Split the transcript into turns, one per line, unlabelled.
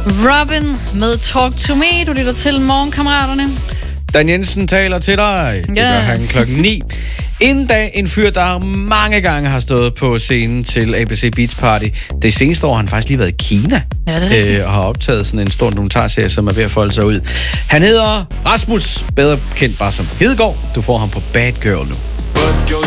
Robin med Talk to Me. Du lytter til Morgenkammeraterne.
Dan Jensen taler til dig. Det gør han 9:00. Inden da en fyr, der mange gange har stået på scenen til ABC Beach Party. Det seneste år har han faktisk lige været i Kina.
Ja, det er rigtigt.
Og har optaget sådan en stor dokumentarserie, som er ved at folde sig ud. Han hedder Rasmus, bedre kendt bare som Hedegaard. Du får ham på Bad Girl nu.
But your